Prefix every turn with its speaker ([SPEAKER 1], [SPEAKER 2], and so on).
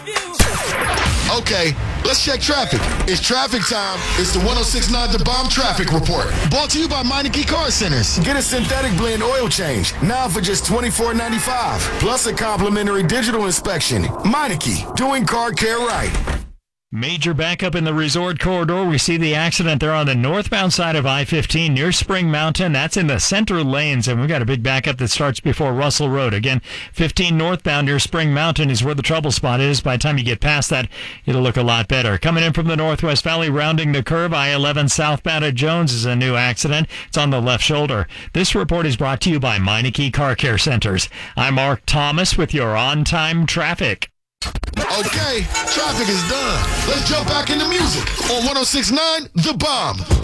[SPEAKER 1] Okay, let's check traffic. It's traffic time. It's the 106.9 The Bomb Traffic Report. Brought to you by Meineke Car Centers. Get a synthetic blend oil change now for just $24.95. Plus a complimentary digital inspection. Meineke, doing car care right.
[SPEAKER 2] Major backup in the resort corridor. We see the accident there on the northbound side of I-15 near Spring Mountain. That's in the center lanes, and we've got a big backup that starts before Russell Road. Again, 15 northbound near Spring Mountain is where the trouble spot is. By the time you get past that, it'll look a lot better. Coming in from the Northwest Valley, rounding the curve, I-11 southbound at Jones is a new accident. It's on the left shoulder. This report is brought to you by Meineke Car Care Centers. I'm Mark Thomas with your on-time traffic.
[SPEAKER 1] Okay, traffic is done. Let's jump back into music on 106.9 The Bomb.